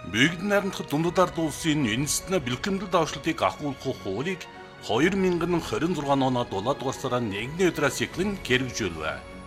Бүгд найрамдах дундад ард улсын үндэстэн бэлтгэмдэл давшлтыг агуулгах хуулийг 2026 оны 7 дугаар сарын 1-ний өдрөөс эхлэн хэрэгжүүлв.